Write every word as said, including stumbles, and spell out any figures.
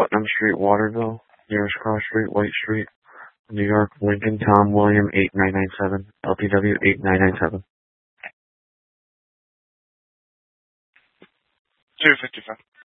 Putnam Street, Waterville. Nearest Cross Street, White Street. New York, Lincoln, Tom William, eight nine nine seven. L T W eight nine nine seven. two fifty-five.